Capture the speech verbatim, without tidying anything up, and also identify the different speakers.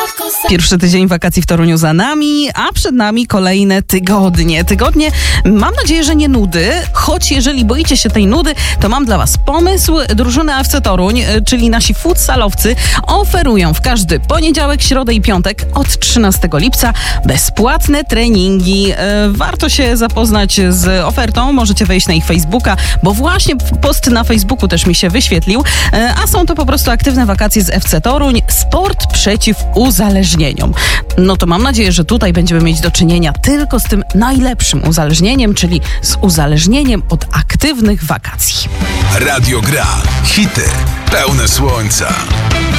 Speaker 1: Pierwszy tydzień wakacji w Toruniu za nami, a przed nami kolejne tygodnie. Tygodnie, mam nadzieję, że nie nudy, choć jeżeli boicie się tej nudy, to mam dla was pomysł. Drużyny A F C Toruń, czyli nasi futsalowcy, oferują w każdy poniedziałek, środę i piątek od trzynastego lipca bezpłatne treningi. Warto się zapoznać z ofertą, możecie wejść na ich Facebooka, bo właśnie post na Facebooku też mi się wyświetlił, a są to po prostu aktywne wakacje z F C Toruń, sport przeciw uzależnieniom. No to mam nadzieję, że tutaj będziemy mieć do czynienia tylko z tym najlepszym uzależnieniem, czyli z uzależnieniem od aktywnych wakacji.
Speaker 2: Radio Gra. Hity pełne słońca.